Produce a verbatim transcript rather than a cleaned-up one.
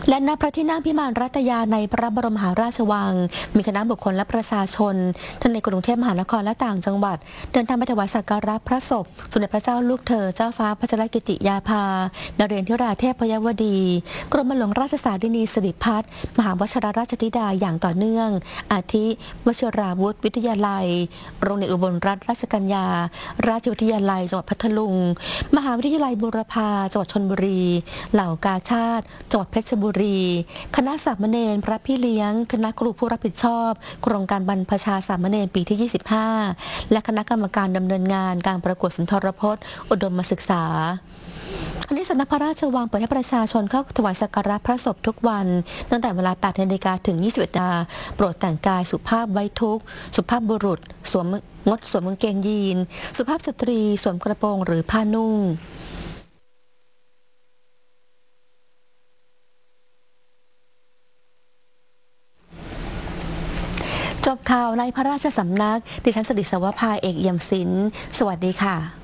และณพระที่นั่งพิมานรัตยาในพระบรมมหาราชวังมีคณะบุคคลและประชาชนทั้งในกรุงเทพมหานครและต่างจังหวัดเดินทางไปถวายสักการะพระศพสมเด็จพระเจ้าลูกเธอเจ้าฟ้าพัชรกิติยาภานเรศธิราเทพยวดี กรมหลวงราชสารินีสิริพัฒน์มหาวชิรราชธิดาอย่างต่อเนื่องอาทิวชิราวุธวิทยาลัยโรงเรียนอุบลรัตนราชกัญญาราชวิทยาลัยจังหวัดพัทลุงมหาวิทยาลัยบูรพาจังหวัดชลบุรีเหล่ากาชาติจังหวัดเพชรบุรีคณะสามเณรพระพี่เลี้ยงคณะครูผู้รับผิดชอบโครงการบรรพชาสามเณรปีที่ยี่สิบห้าและคณะกรรมการดำเนินงานการประกวดสุนทรพจน์อุดมศึกษาอันนี้สำนักพระราชวังเปิดให้ประชาชนเข้าถวายสักการะพระศพทุกวันตั้งแต่เวลา แปดนาฬิกา ถึง ยี่สิบเอ็ดนาฬิกา โปรดแต่งกายสุภาพไว้ทุกข์สุภาพบุรุษสวมงดสวมกางเกงยีนสุภาพสตรีสวมกระโปรงหรือผ้านุ่งจบข่าวในพระราชสำนักดิฉันสดิษวภาเอกเอี่ยมศิลป์สวัสดีค่ะ